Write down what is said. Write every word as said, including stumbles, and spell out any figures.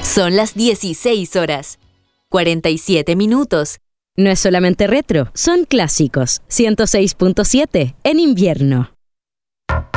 Son las dieciséis horas, cuarenta y siete minutos. No es solamente retro, son clásicos. ciento seis punto siete en invierno.